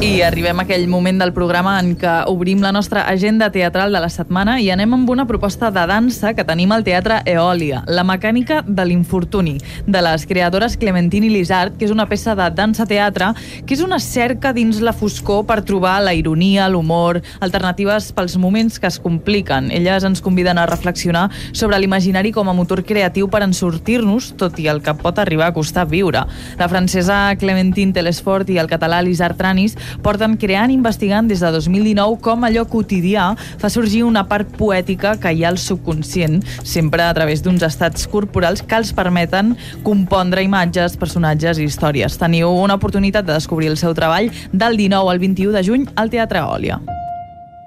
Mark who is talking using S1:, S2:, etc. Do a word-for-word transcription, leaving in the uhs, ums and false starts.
S1: I arribem a aquell moment del programa en què obrim la nostra agenda teatral de la setmana i anem amb una proposta de dansa que tenim al Teatre Eòlia, La mecànica de l'infortuni, de les creadores Clementine i Lisart, que és una peça de dansa-teatre que és una cerca dins la foscor per trobar la ironia, l'humor, alternatives pels moments que es compliquen. Elles ens conviden a reflexionar sobre l'imaginari com a motor creatiu per en sortir-nos, tot i el que pot arribar a costar viure. La francesa Clementine Telesfort i el català Lisart Tranis porten creant i investigant des de dos mil dinou com allò quotidià fa sorgir una part poètica que hi ha al subconscient, sempre a través d'uns estats corporals que els permeten compondre imatges, personatges i històries. Teniu una oportunitat de descobrir el seu treball del dinou al vint-i-u de juny al Teatre Eòlia.